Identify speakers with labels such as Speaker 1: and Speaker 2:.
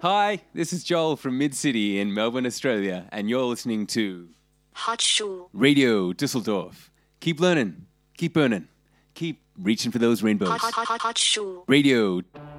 Speaker 1: Hi, this is Joel from Mid-City in Melbourne, Australia, and you're listening to
Speaker 2: Hochschule
Speaker 1: Radio Düsseldorf. Keep learning, keep burning, keep reaching for those rainbows.
Speaker 2: Hochschule
Speaker 1: Radio